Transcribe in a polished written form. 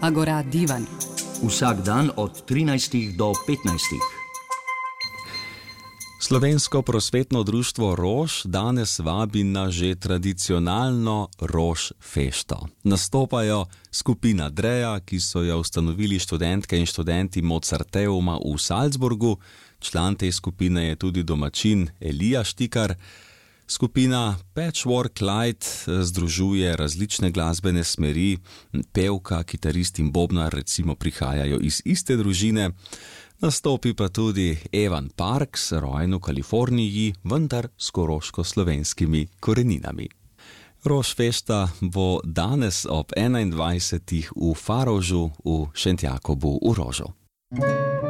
Agora Divan. Vsak dan od 13 do 15. Slovensko prosvetno društvo Rož danes vabi na že tradicionalno Rož fešto. Nastopajo skupina Dreja, ki so jo ustanovili študentke in študenti Mozarteuma v Salzburgu. Član te skupine je tudi domačin Elija Štikar. Skupina Patchwork Light združuje različne glasbene smeri. Pevka, kitarist in bobnar recimo prihajajo iz iste družine. Nastopi pa tudi Evan Parks, rojen v Kaliforniji, vendar s koroško-slovenskimi koreninami. Rož fešta bo danes ob 21. v Farožu v Šentjakobu v Rožu.